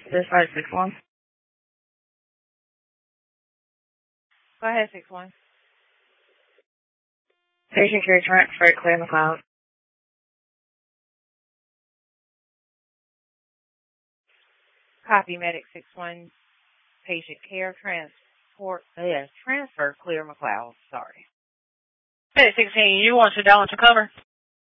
This is 561. Go ahead, 61. Patient care transfer at Claire McLeod. Copy, medic 61. Patient care transfer Clear McLeod. Sorry. Hey, 16, you want to dial into cover?